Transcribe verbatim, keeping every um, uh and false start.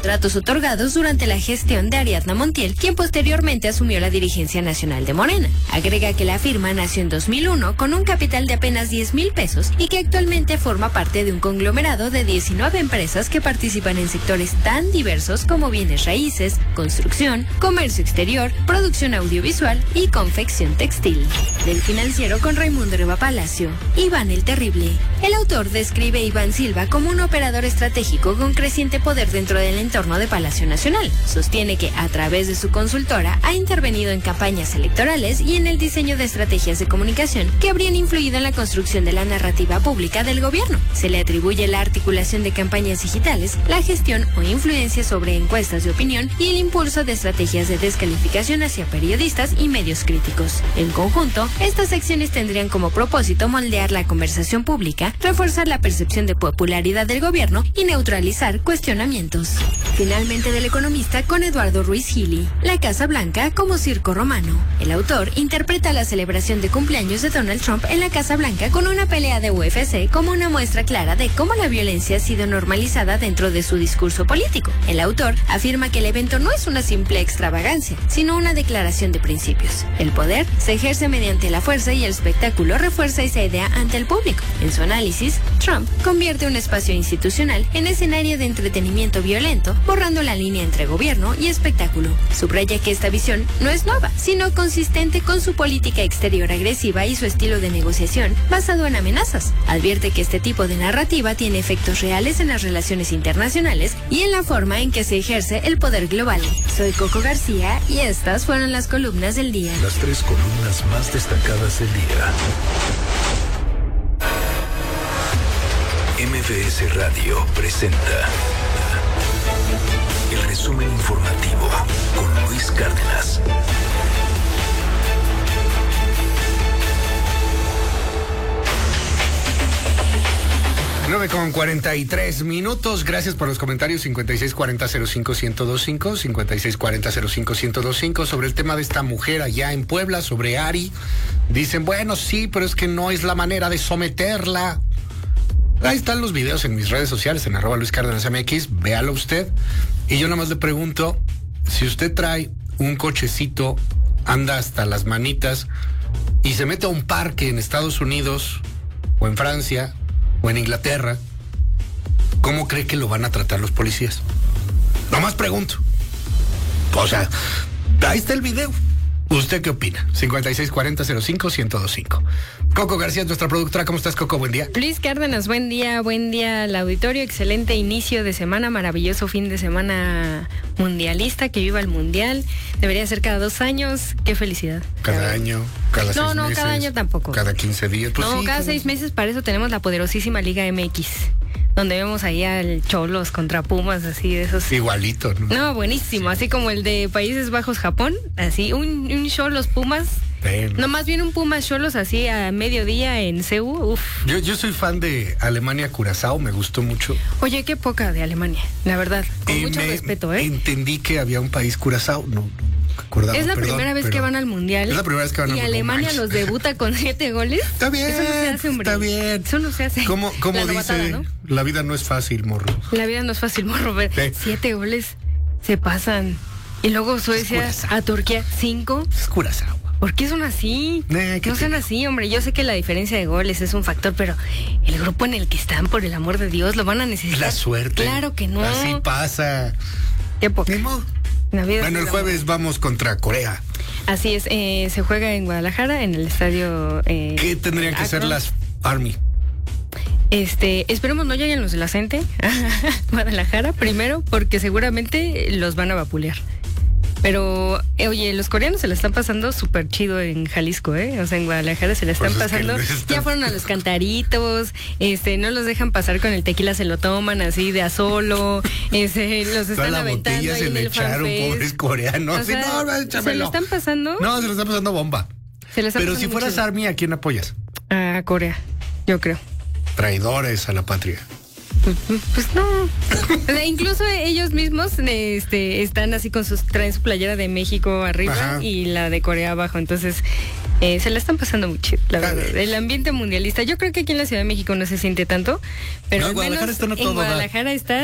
contratos otorgados durante la gestión de Ariadna Montiel, quien posteriormente asumió la dirigencia nacional de Morena. Agrega que la firma nació en dos mil uno con un capital de apenas diez mil pesos y que actualmente forma parte de un conglomerado de diecinueve empresas que participan en sectores tan diversos como bienes raíces, construcción, comercio exterior, producción audiovisual y confección textil. Del Financiero con Raimundo Riva Palacio, Iván el Terrible. El autor describe a Iván Silva como un operador estratégico con creciente poder dentro del entorno de Palacio Nacional. Sostiene que, a través de su consultora, ha intervenido en campañas electorales y en el diseño de estrategias de comunicación que habrían influido en la construcción de la narrativa pública del gobierno. Se le atribuye la articulación de campañas digitales, la gestión o influencia sobre encuestas de opinión y el impulso de estrategias de descalificación hacia periodistas y medios críticos. En conjunto, estas acciones tendrían como propósito moldear la conversación pública, reforzar la percepción de popularidad del gobierno y neutralizar cuestionamientos. Finalmente, del Economista con Eduardo Ruiz Gili. La Casa Blanca como circo romano. El autor interpreta la celebración de cumpleaños de Donald Trump en la Casa Blanca con una pelea de U F C como una muestra clara de cómo la violencia ha sido normalizada dentro de su discurso político. El autor afirma que el evento no es una simple extravagancia, sino una declaración de principios. El poder se ejerce mediante la fuerza y el espectáculo refuerza esa idea ante el público. En su análisis, Trump convierte un espacio institucional en escenario de entretenimiento violento, borrando la línea entre gobierno y espectáculo. Subraya que esta visión no es nueva, sino consistente con su política exterior agresiva y su estilo de negociación basado en amenazas. Advierte que este tipo de narrativa tiene efectos reales en las relaciones internacionales y en la forma en que se ejerce el poder global. Soy Coco García y estas fueron las columnas del día. Las tres columnas más destacadas del día. M V S Radio presenta el resumen informativo con Luis Cárdenas. nueve con cuarenta y tres minutos. Gracias por los comentarios. cincuenta y seis cuarenta cero cinco ciento veinticinco, cincuenta y seis cuarenta cero cinco ciento veinticinco sobre el tema de esta mujer allá en Puebla, sobre Ari. Dicen, bueno, sí, pero es que no es la manera de someterla. Ahí están los videos en mis redes sociales, en arroba Luis Cárdenas M X, véalo usted. Y yo nada más le pregunto, si usted trae un cochecito, anda hasta las manitas y se mete a un parque en Estados Unidos o en Francia o en Inglaterra, ¿cómo cree que lo van a tratar los policías? Nomás pregunto. O sea, ahí está el video. ¿Usted qué opina? cincuenta y seis cuarenta cero cinco ciento veinticinco. Coco García, nuestra productora. ¿Cómo estás, Coco? Buen día. Luis Cárdenas, buen día, buen día al auditorio. Excelente inicio de semana, maravilloso fin de semana mundialista, que viva el mundial. Debería ser cada dos años. Qué felicidad. Cada, cada año, cada no, seis no, meses. cada año tampoco. Cada quince días. Pues no, sí, cada, cada seis meses. Para eso tenemos la poderosísima Liga M X, donde vemos ahí al Cholos contra Pumas, así de esos. Igualito, ¿no? No, buenísimo. Así como el de Países Bajos, Japón. Así, un, un Cholos Pumas. Ven. No, más bien un Pumas Cholos así a mediodía en Seúl. Uf. Yo, yo soy fan de Alemania Curazao, me gustó mucho. Oye, qué poca de Alemania, la verdad. Con eh, mucho me, respeto, ¿eh? Entendí que había un país Curazao, no, no acordaba. Es la perdón, primera vez que van al mundial. Es la primera vez que van al mundial. mundial. Y Alemania los debuta con siete goles. Está bien. Eso no se hace, hombre. Está bien. Eso no se hace. ¿Cómo, cómo la dice? novatada, ¿no? La vida no es fácil, morro. La vida no es fácil, morro. Pero sí. Siete goles se pasan. Y luego Suecia a Turquía, cinco. Es Curazao. ¿Por qué son así? Eh, no son así, hombre. Yo sé que la diferencia de goles es un factor, pero el grupo en el que están, por el amor de Dios, lo van a necesitar. La suerte. Claro que no. Así pasa. Qué poco. Ni modo. Bueno, el jueves vamos contra Corea. Así es, eh, se juega en Guadalajara, en el estadio. Eh, ¿Qué tendrían que hacer las Army? Este, esperemos no lleguen los de la CENTE a Guadalajara, primero, porque seguramente los van a vapulear. Pero, eh, oye, los coreanos se la están pasando súper chido en Jalisco, ¿eh? O sea, en Guadalajara se la están pues pasando. Es que están... Ya fueron a los cantaritos, este, no los dejan pasar con el tequila, se lo toman así de a solo, este, los están aventando ahí en el echaron, pobres coreanos. O sea, no, no, échamelo. ¿Se lo están pasando? No, se lo están pasando bomba. Se están Pero pasando si fueras chido. Army, ¿a quién apoyas? A Corea, yo creo. Traidores a la patria. Pues no. O sea, incluso ellos mismos este, están así con sus, traen su playera de México arriba. Ajá. Y la de Corea abajo. Entonces, eh, se la están pasando mucho, la verdad. El ambiente mundialista. Yo creo que aquí en la Ciudad de México no se siente tanto. Pero no, en Guadalajara menos está no en todo Guadalajara da. está